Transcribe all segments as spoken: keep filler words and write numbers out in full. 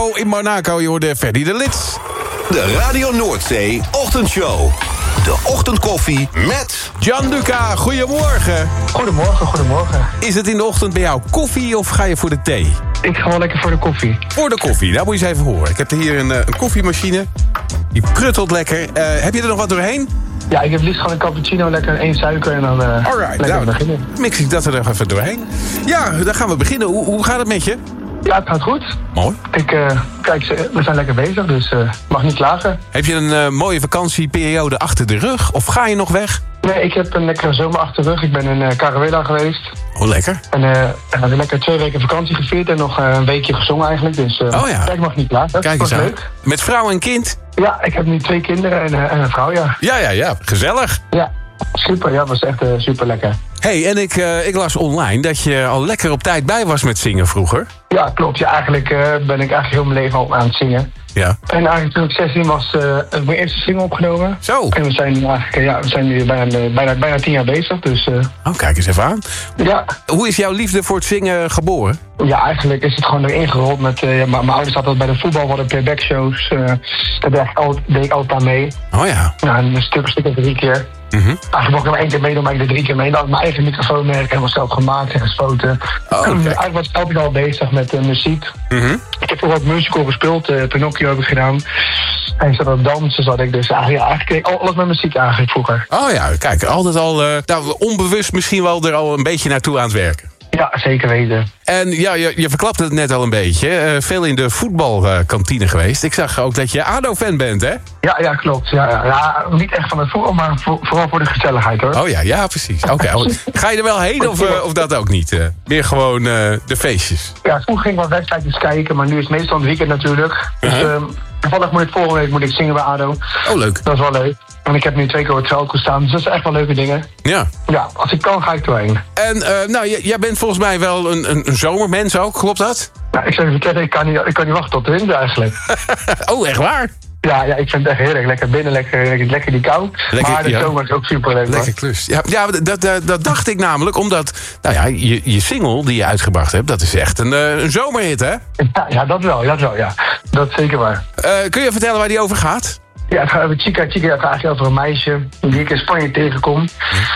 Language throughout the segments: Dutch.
Monaco. In Monaco, je hoorde Ferdy de Lits. De Radio Noordzee Ochtendshow. De ochtendkoffie met Gianluca, goedemorgen. Goedemorgen, goedemorgen. Is het in de ochtend bij jou koffie of ga je voor de thee? Ik ga wel lekker voor de koffie. Voor de koffie, dat moet je eens even horen. Ik heb hier een, een koffiemachine. Die pruttelt lekker. Uh, heb je er nog wat doorheen? Ja, ik heb liefst gewoon een cappuccino, lekker één suiker en dan uh, Alright, lekker nou, beginnen. Mix ik dat er nog even doorheen. Ja, dan gaan we beginnen. Hoe, hoe gaat het met je? Ja, het gaat goed. Mooi. Ik, uh, kijk, we zijn lekker bezig, dus uh, mag niet klagen. Heb je een uh, mooie vakantieperiode achter de rug? Of ga je nog weg? Nee, ik heb een lekkere zomer achter de rug. Ik ben in uh, Caruela geweest. Oh, lekker. En uh, we hebben lekker twee weken vakantie gevierd en nog uh, een weekje gezongen eigenlijk. Dus uh, oh ja. Kijk, mag niet klagen. Kijk eens aan. Leuk. Met vrouw en kind? Ja, ik heb nu twee kinderen en, uh, en een vrouw, ja. Ja, ja, ja. Gezellig. Ja, super. Ja, het was echt uh, super lekker. Hey, en ik, uh, ik las online dat je al lekker op tijd bij was met zingen vroeger. Ja, klopt. Ja, eigenlijk uh, ben ik eigenlijk heel mijn leven al aan het zingen. Ja. En eigenlijk toen ik zestien was, uh, heb ik mijn eerste single opgenomen. Zo. En we zijn nu eigenlijk, uh, ja, we zijn nu bijna, bijna, bijna tien jaar bezig, dus... Uh, oh, kijk eens even aan. Ja. Hoe is jouw liefde voor het zingen geboren? Ja, eigenlijk is het gewoon erin gerold met... Uh, ja, mijn ouders hadden bij de voetbal, hadden playback shows. Uh, daar deed ik, altijd, deed ik altijd aan mee. Oh ja. Nou, een stuk, een stuk of drie keer. Mm-hmm. Eigenlijk mocht ik er maar één keer meedoen, maar ik deed drie keer mee. Dan had ik mijn eigen microfoonmerk helemaal zelf gemaakt en gespoten. Oh, en eigenlijk was ik altijd al bezig met uh, muziek. Mm-hmm. Ik heb ook musical gespeeld, uh, Pinocchio heb ik gedaan. En ik zat op dansen, zat ik dus eigenlijk, ja, eigenlijk alles met muziek eigenlijk vroeger. Oh ja, kijk, altijd al, uh, nou, onbewust misschien wel er al een beetje naartoe aan het werken. Ja, zeker weten. En ja, je, je verklapte het net al een beetje. Uh, veel in de voetbalkantine uh, geweest. Ik zag ook dat je A D O-fan bent, hè? Ja, ja, klopt. Ja, ja. ja, niet echt van het voetbal, maar voor, vooral voor de gezelligheid, hoor. Oh ja, ja, precies. Oké. Okay. Ga je er wel heen of, uh, of dat ook niet? Uh, meer gewoon uh, de feestjes? Ja, vroeger ging ik wel wedstrijdjes kijken, maar nu is het meestal het weekend natuurlijk. Dus uh-huh. um, toevallig moet ik volgende week moet ik zingen bij A D O. Oh, leuk. Dat is wel leuk. En ik heb nu twee keer op het veld gestaan, dus dat zijn echt wel leuke dingen. Ja. Ja, als ik kan, ga ik erheen. En uh, nou, j- jij bent volgens mij wel een, een, een zomermens ook, klopt dat? Ja, ik zou je vertellen, ik kan niet, ik kan niet wachten tot de winter eigenlijk. Oh, echt waar? Ja, ja, ik vind het echt heerlijk. Lekker binnen, lekker, lekker, lekker die kou. Lekker, maar de ja. zomer is ook super leuk. Lekker klus. Ja, ja dat, dat, dat dacht ik namelijk, omdat nou ja, je, je single die je uitgebracht hebt, dat is echt een, een zomerhit, hè? Ja, ja, dat wel, dat wel, ja. Dat is zeker waar. Uh, kun je vertellen waar die over gaat? Ja, het gaat over Chica. Chica gaat eigenlijk over een meisje die ik in Spanje tegenkom.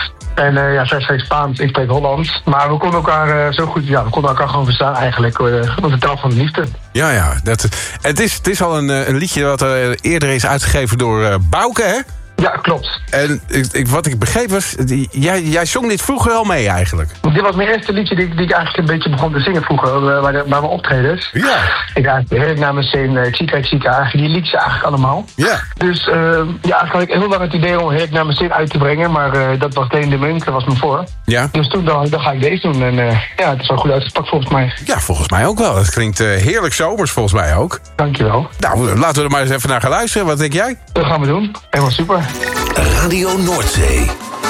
En uh, ja, zij spreekt Spaans, ik spreek Hollands. Maar we konden elkaar uh, zo goed, ja, we konden elkaar gewoon verstaan eigenlijk. Uh, op de taal van de liefde. Ja, ja. Dat, het, is, het is al een, een liedje wat uh, eerder is uitgegeven door uh, Bouke, hè? Ja, klopt. En ik, wat ik begreep was, die, jij, jij zong dit vroeger al mee eigenlijk? Dit was mijn eerste liedje die, die ik eigenlijk een beetje begon te zingen vroeger, uh, bij, de, bij mijn optredens. Ja. Ik eigenlijk heerlijk naar mijn zin, uh, Chica Chica, eigenlijk die liedjes eigenlijk allemaal. Ja. Dus uh, ja, eigenlijk had ik heel lang het idee om heerlijk naar mijn zin uit te brengen, maar uh, dat was Deen de Munk, dat was me voor. Ja. Dus toen dan, dan ga ik deze doen en uh, ja, het is wel goed uitgepakt volgens mij. Ja, volgens mij ook wel. Het klinkt uh, heerlijk zomers volgens mij ook. Dankjewel. Nou, laten we er maar eens even naar gaan luisteren. Wat denk jij? Dat gaan we doen. Helemaal super. Radio Noordzee.